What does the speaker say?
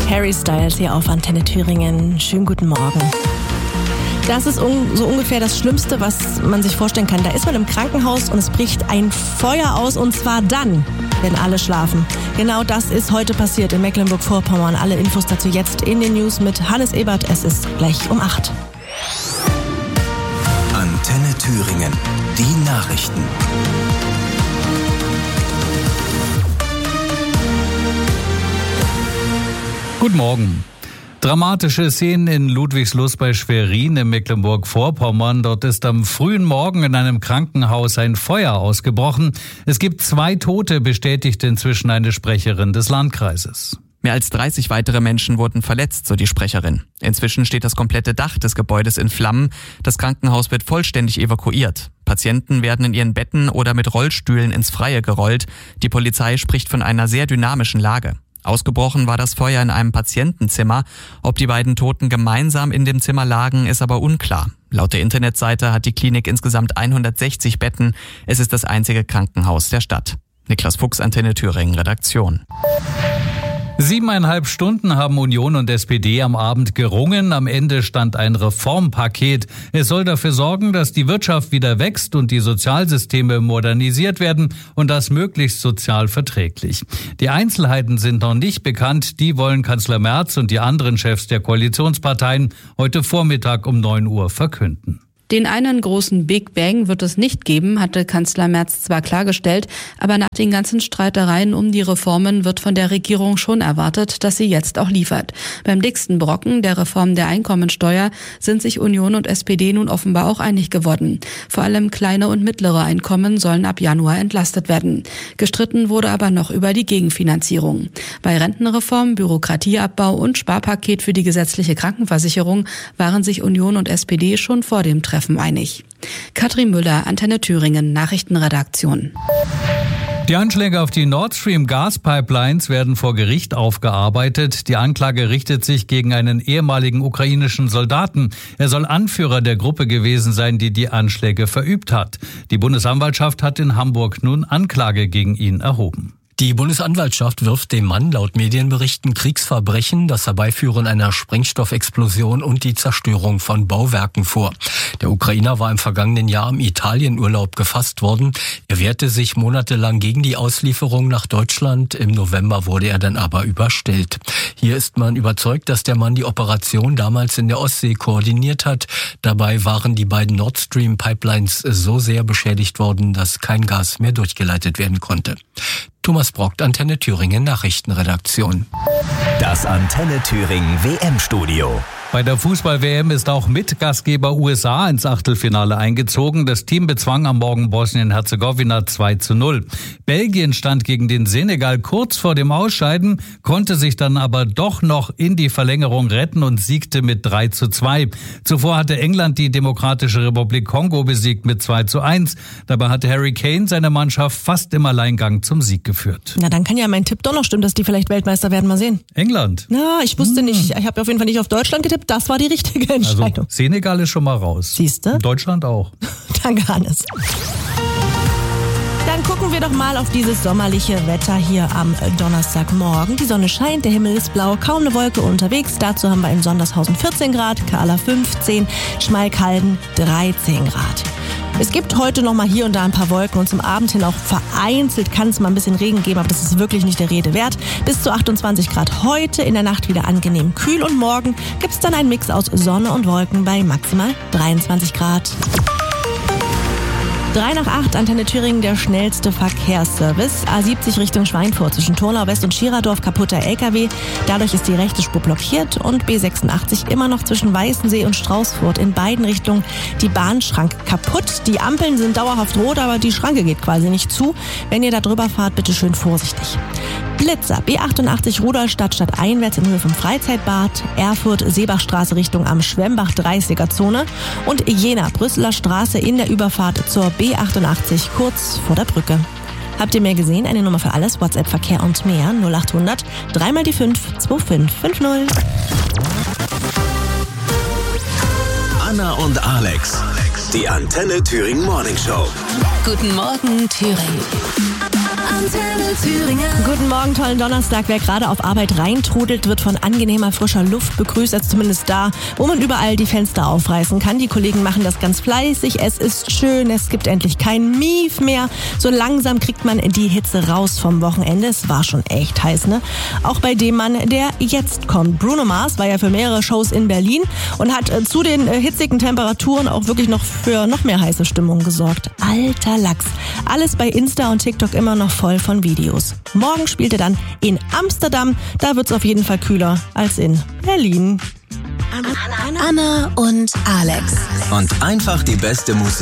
Harry Styles hier auf Antenne Thüringen. Schönen guten Morgen. Das ist so ungefähr das Schlimmste, was man sich vorstellen kann. Da ist man im Krankenhaus und es bricht ein Feuer aus, und zwar dann, wenn alle schlafen. Genau das ist heute passiert in Mecklenburg-Vorpommern. Alle Infos dazu jetzt in den News mit Hannes Ebert. Es ist gleich um 8. Antenne Thüringen, die Nachrichten. Guten Morgen. Dramatische Szenen in Ludwigslust bei Schwerin in Mecklenburg-Vorpommern. Dort ist am frühen Morgen in einem Krankenhaus ein Feuer ausgebrochen. Es gibt 2 Tote, bestätigte inzwischen eine Sprecherin des Landkreises. Mehr als 30 weitere Menschen wurden verletzt, so die Sprecherin. Inzwischen steht das komplette Dach des Gebäudes in Flammen. Das Krankenhaus wird vollständig evakuiert. Patienten werden in ihren Betten oder mit Rollstühlen ins Freie gerollt. Die Polizei spricht von einer sehr dynamischen Lage. Ausgebrochen war das Feuer in einem Patientenzimmer. Ob die beiden Toten gemeinsam in dem Zimmer lagen, ist aber unklar. Laut der Internetseite hat die Klinik insgesamt 160 Betten. Es ist das einzige Krankenhaus der Stadt. Niklas Fuchs, Antenne Thüringen, Redaktion. 7,5 Stunden haben Union und SPD am Abend gerungen. Am Ende stand ein Reformpaket. Es soll dafür sorgen, dass die Wirtschaft wieder wächst und die Sozialsysteme modernisiert werden, und das möglichst sozial verträglich. Die Einzelheiten sind noch nicht bekannt. Die wollen Kanzler Merz und die anderen Chefs der Koalitionsparteien heute Vormittag um 9 Uhr verkünden. Den einen großen Big Bang wird es nicht geben, hatte Kanzler Merz zwar klargestellt, aber nach den ganzen Streitereien um die Reformen wird von der Regierung schon erwartet, dass sie jetzt auch liefert. Beim dicksten Brocken, der Reform der Einkommensteuer, sind sich Union und SPD nun offenbar auch einig geworden. Vor allem kleine und mittlere Einkommen sollen ab Januar entlastet werden. Gestritten wurde aber noch über die Gegenfinanzierung. Bei Rentenreform, Bürokratieabbau und Sparpaket für die gesetzliche Krankenversicherung waren sich Union und SPD schon vor dem Treffen einig. Katrin Müller, Antenne Thüringen, Nachrichtenredaktion. Die Anschläge auf die Nord Stream Gaspipelines werden vor Gericht aufgearbeitet. Die Anklage richtet sich gegen einen ehemaligen ukrainischen Soldaten. Er soll Anführer der Gruppe gewesen sein, die die Anschläge verübt hat. Die Bundesanwaltschaft hat in Hamburg nun Anklage gegen ihn erhoben. Die Bundesanwaltschaft wirft dem Mann laut Medienberichten Kriegsverbrechen, das Herbeiführen einer Sprengstoffexplosion und die Zerstörung von Bauwerken vor. Der Ukrainer war im vergangenen Jahr im Italienurlaub gefasst worden. Er wehrte sich monatelang gegen die Auslieferung nach Deutschland. Im November wurde er dann aber überstellt. Hier ist man überzeugt, dass der Mann die Operation damals in der Ostsee koordiniert hat. Dabei waren die beiden Nord Stream Pipelines so sehr beschädigt worden, dass kein Gas mehr durchgeleitet werden konnte. Thomas Brockt, Antenne Thüringen, Nachrichtenredaktion. Das Antenne Thüringen WM-Studio. Bei der Fußball-WM ist auch Mitgastgeber USA ins Achtelfinale eingezogen. Das Team bezwang am Morgen Bosnien-Herzegowina 2:0. Belgien stand gegen den Senegal kurz vor dem Ausscheiden, konnte sich dann aber doch noch in die Verlängerung retten und siegte mit 3:2. Zuvor hatte England die Demokratische Republik Kongo besiegt mit 2:1. Dabei hatte Harry Kane seine Mannschaft fast im Alleingang zum Sieg geführt. Na, dann kann ja mein Tipp doch noch stimmen, dass die vielleicht Weltmeister werden. Mal sehen. England? Na, ich wusste nicht. Ich habe auf jeden Fall nicht auf Deutschland getippt. Das war die richtige Entscheidung. Also Senegal ist schon mal raus. Siehste? Deutschland auch. Danke, Hannes. Dann gucken wir doch mal auf dieses sommerliche Wetter hier am Donnerstagmorgen. Die Sonne scheint, der Himmel ist blau, kaum eine Wolke unterwegs. Dazu haben wir in Sondershausen 14 Grad, Kahla 15, Schmalkalden 13 Grad. Es gibt heute noch mal hier und da ein paar Wolken und zum Abend hin auch vereinzelt kann es mal ein bisschen Regen geben, aber das ist wirklich nicht der Rede wert. Bis zu 28 Grad heute, in der Nacht wieder angenehm kühl und morgen gibt es dann einen Mix aus Sonne und Wolken bei maximal 23 Grad. 7:03, Antenne Thüringen, der schnellste Verkehrsservice. A70 Richtung Schweinfurt zwischen Turnau West und Schiradorf, kaputter LKW. Dadurch ist die rechte Spur blockiert und B86 immer noch zwischen Weißensee und Straußfurt in beiden Richtungen die Bahnschranke kaputt. Die Ampeln sind dauerhaft rot, aber die Schranke geht quasi nicht zu. Wenn ihr da drüber fahrt, bitte schön vorsichtig. Blitzer, B88 Rudolstadt stadteinwärts in Höhe vom Freizeitbad, Erfurt Seebachstraße Richtung am Schwemmbach 30er Zone und Jena Brüsseler Straße in der Überfahrt zur B88 kurz vor der Brücke. Habt ihr mehr gesehen? Eine Nummer für alles, WhatsApp, Verkehr und mehr 0800 3 mal die 5 2550. Anna und Alex, die Antenne Thüringen Morning Show. Guten Morgen, Thüringen. Antenne Thüringen. Guten Morgen, tollen Donnerstag. Wer gerade auf Arbeit reintrudelt, wird von angenehmer frischer Luft begrüßt, also zumindest da, wo man überall die Fenster aufreißen kann. Die Kollegen machen das ganz fleißig. Es ist schön, es gibt endlich kein Mief mehr. So langsam kriegt man die Hitze raus vom Wochenende. Es war schon echt heiß, ne? Auch bei dem Mann, der jetzt kommt. Bruno Mars war ja für mehrere Shows in Berlin und hat zu den hitzigen Temperaturen auch wirklich noch für noch mehr heiße Stimmung gesorgt. Alter Lachs. Alles bei Insta und TikTok immer noch voll von Videos. Morgen spielt er dann in Amsterdam. Da wird's auf jeden Fall kühler als in Berlin. Anna und Alex. Und einfach die beste Musik.